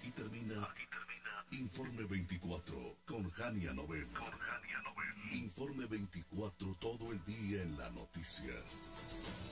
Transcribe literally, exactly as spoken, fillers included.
Aquí termina, aquí termina Informe veinticuatro con Jania Nobel. Con Jania Nobel. Informe veinticuatro, todo el día en la noticia.